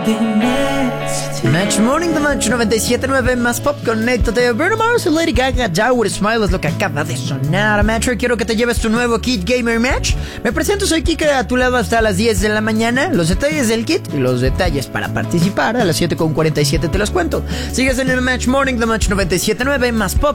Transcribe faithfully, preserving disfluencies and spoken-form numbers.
Match Morning de Match noventa y siete punto nueve más Pop Connected de Bruno Mars y Lady Gaga. Tower Smile es lo que acaba de sonar. Match, hoy quiero que te lleves tu nuevo kit Gamer Match. Me presento, soy Kika, a tu lado hasta las diez de la mañana. Los detalles del kit y los detalles para participar a las siete con cuarenta y siete te los cuento. Sigues en el Match Morning de Match noventa y siete punto nueve más Pop